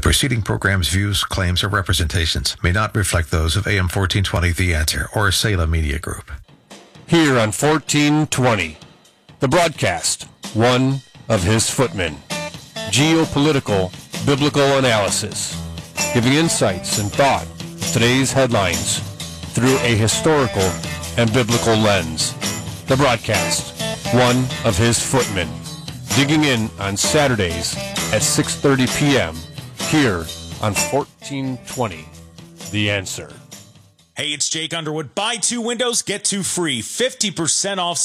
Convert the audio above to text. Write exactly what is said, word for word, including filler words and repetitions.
preceding program's views, claims, or representations may not reflect those of A M fourteen twenty The Answer or Salem Media Group. Here on fourteen twenty, the broadcast, one of his footmen. Geopolitical biblical analysis, giving insights and thought to today's headlines through a historical and biblical lens. The broadcast, one of his footmen, digging in on Saturdays at six thirty p.m. here on fourteen twenty, The Answer. Hey, it's Jake Underwood. Buy two windows, get two free. fifty percent off